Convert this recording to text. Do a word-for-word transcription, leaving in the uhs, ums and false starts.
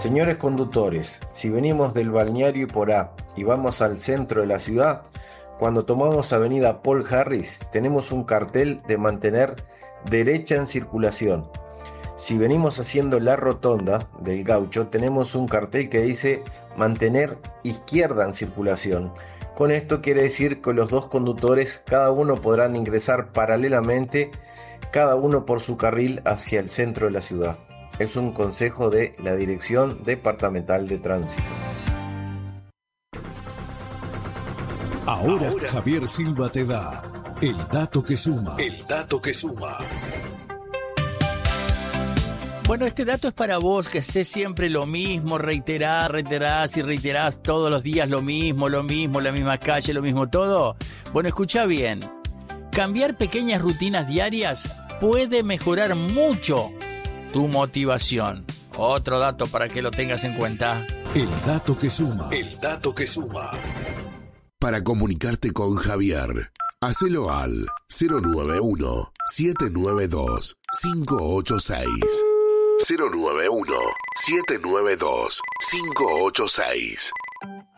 Señores conductores, si venimos del balneario Iporá y vamos al centro de la ciudad, cuando tomamos avenida Paul Harris tenemos un cartel de mantener derecha en circulación. Si venimos haciendo la rotonda del Gaucho tenemos un cartel que dice mantener izquierda en circulación. Con esto quiere decir que los dos conductores cada uno podrán ingresar paralelamente, cada uno por su carril hacia el centro de la ciudad. Es un consejo de la Dirección Departamental de Tránsito. Ahora, Ahora Javier Silva te da el dato que suma. El dato que suma. Bueno, este dato es para vos que sé siempre lo mismo, reiterás, reiterás y reiterás todos los días lo mismo, lo mismo, la misma calle, lo mismo todo. Bueno, escuchá bien. Cambiar pequeñas rutinas diarias puede mejorar mucho tu motivación. Otro dato para que lo tengas en cuenta. El dato que suma. El dato que suma. Para comunicarte con Javier, hacelo al cero nueve uno, siete nueve dos, cinco ocho seis. cero nueve uno, siete nueve dos, cinco ocho seis.